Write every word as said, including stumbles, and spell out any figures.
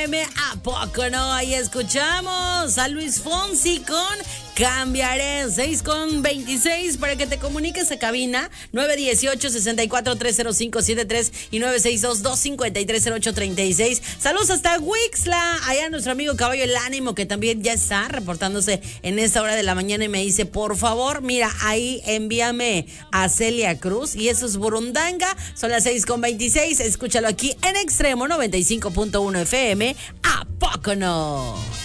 M. ¿A poco no? Ahí escuchamos a Luis Fonsi con Cambiaré. Seis con veintiséis para que te comuniques a cabina nueve uno ocho, seis cuatro tres cero cinco siete tres y nueve seis dos, dos cinco tres cero ocho tres seis. Saludos hasta Wixla, allá nuestro amigo Caballo el Ánimo, que también ya está reportándose en esta hora de la mañana y me dice, por favor, mira, ahí envíame a Celia Cruz y eso es Burundanga. Son las seis con veintiséis, escúchalo aquí en Extremo noventa y cinco punto uno F M. ¿A poco no?